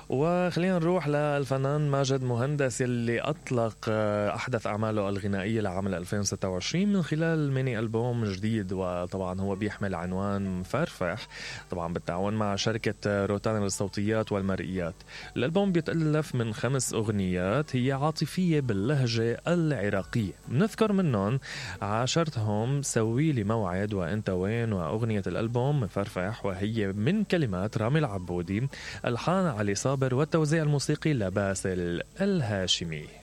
وخلينا نروح للفنان ماجد مهندس اللي أطلق أحدث أعماله الغنائية لعام 2026 من خلال ميني ألبوم جديد، وطبعا هو بيحمل عنوان فرفح، طبعا بالتعاون مع شركة روتانا للصوتيات والمرئيات. الألبوم بيتألف من 5 أغنيات هي عاطفية باللهجة العراقية، نذكر منهم عاشرتهم، سويلي موعد، وأنت وين، وأغنية الألبوم فرفح، وهي من كلمات رامي العبودي، ألحان علي صابر، والتوزيع الموسيقي لباسل الهاشمي.